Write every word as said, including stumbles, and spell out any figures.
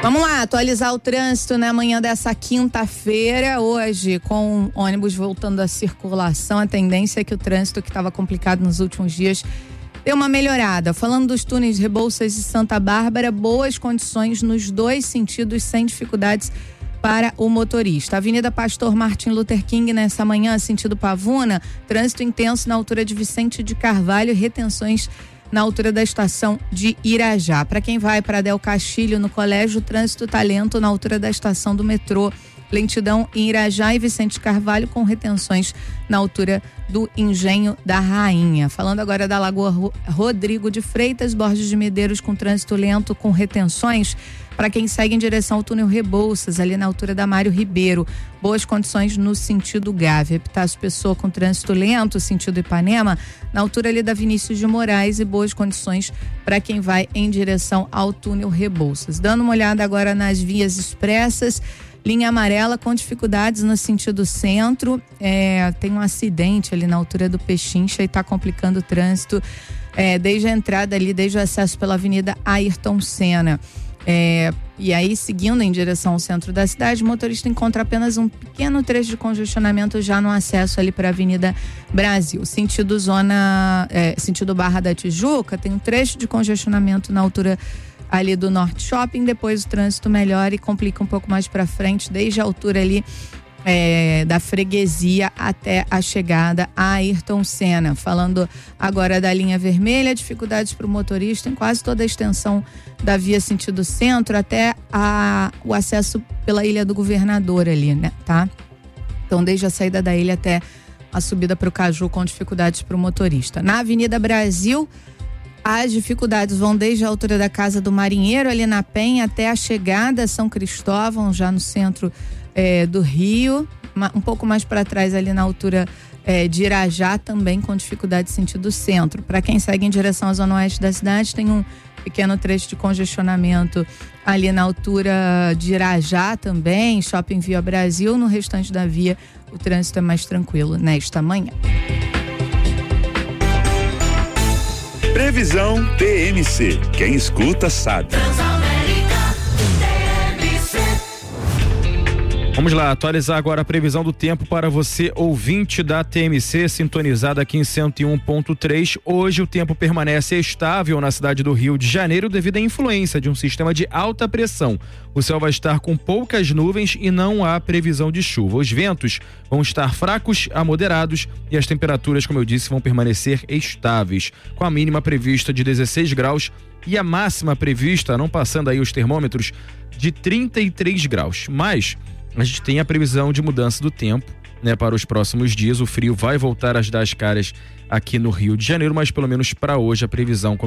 Vamos lá, atualizar o trânsito na manhã dessa quinta-feira. Hoje, com ônibus voltando à circulação, a tendência é que o trânsito que estava complicado nos últimos dias deu uma melhorada. Falando dos túneis Rebouças e Santa Bárbara, boas condições nos dois sentidos, sem dificuldades para o motorista. Avenida Pastor Martin Luther King, nessa manhã, sentido Pavuna, trânsito intenso na altura de Vicente de Carvalho, retenções na altura da estação de Irajá. Para quem vai para Del Castilho, no colégio, trânsito tá lento na altura da estação do metrô. Lentidão em Irajá e Vicente de Carvalho, com retenções na altura do Engenho da Rainha. Falando agora da Lagoa Rodrigo de Freitas, Borges de Medeiros, com trânsito lento, com retenções para quem segue em direção ao túnel Rebouças, ali na altura da Mário Ribeiro. Boas condições no sentido Gávea. Epitácio Pessoa, com trânsito lento, sentido Ipanema, na altura ali da Vinícius de Moraes, e boas condições para quem vai em direção ao túnel Rebouças. Dando uma olhada agora nas vias expressas, linha amarela com dificuldades no sentido centro, é, tem um acidente ali na altura do Pechincha e está complicando o trânsito é, desde a entrada ali, desde o acesso pela Avenida Ayrton Senna. É, e aí, seguindo em direção ao centro da cidade, o motorista encontra apenas um pequeno trecho de congestionamento já no acesso ali para a Avenida Brasil. Sentido zona, é, sentido Barra da Tijuca, tem um trecho de congestionamento na altura ali do Norte Shopping. Depois o trânsito melhora e complica um pouco mais para frente, desde a altura ali É, da freguesia até a chegada a Ayrton Senna. Falando agora da linha vermelha, dificuldades para o motorista em quase toda a extensão da via sentido centro, até a, o acesso pela Ilha do Governador ali, né, tá? Então, desde a saída da ilha até a subida para o Caju, com dificuldades para o motorista. Na Avenida Brasil, as dificuldades vão desde a altura da Casa do Marinheiro, ali na Penha, até a chegada a São Cristóvão, já no centro É, do Rio, um pouco mais para trás ali na altura é, de Irajá, também com dificuldade sentido centro. Para quem segue em direção à zona oeste da cidade, tem um pequeno trecho de congestionamento ali na altura de Irajá também, Shopping Via Brasil. No restante da via, o trânsito é mais tranquilo nesta manhã. Previsão T M C. Quem escuta sabe. Vamos lá, atualizar agora a previsão do tempo para você, ouvinte da T M C, sintonizado aqui em cento e um ponto três. Hoje o tempo permanece estável na cidade do Rio de Janeiro devido à influência de um sistema de alta pressão. O céu vai estar com poucas nuvens e não há previsão de chuva. Os ventos vão estar fracos a moderados e as temperaturas, como eu disse, vão permanecer estáveis, com a mínima prevista de dezesseis graus e a máxima prevista, não passando aí os termômetros, de trinta e três graus. Mas a gente tem a previsão de mudança do tempo, né, para os próximos dias. O frio vai voltar a dar as caras aqui no Rio de Janeiro, mas pelo menos para hoje a previsão